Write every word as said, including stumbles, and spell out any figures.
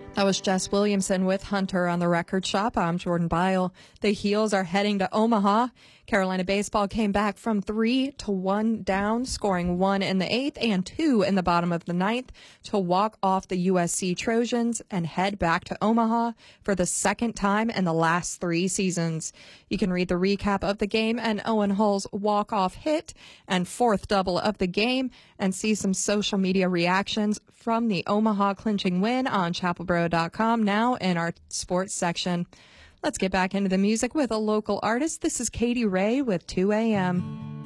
That was Jess Williamson with Hunter on the Record Shop. I'm Jordan Bile. The Heels are heading to Omaha. Carolina baseball came back from three to one down, scoring one in the eighth and two in the bottom of the ninth to walk off the U S C Trojans and head back to Omaha for the second time in the last three seasons. You can read the recap of the game and Owen Hull's walk-off hit and fourth double of the game and see some social media reactions from the Omaha clinching win on chapel boro dot com now in our sports section. Let's get back into the music with a local artist. This is Katie Ray with two a.m.